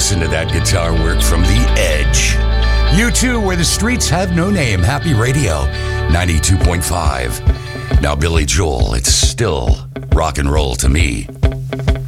Listen to that guitar work from The Edge. U2, Where the Streets Have No Name. Happy Radio, 92.5. Now, Billy Joel, it's still rock and roll to me.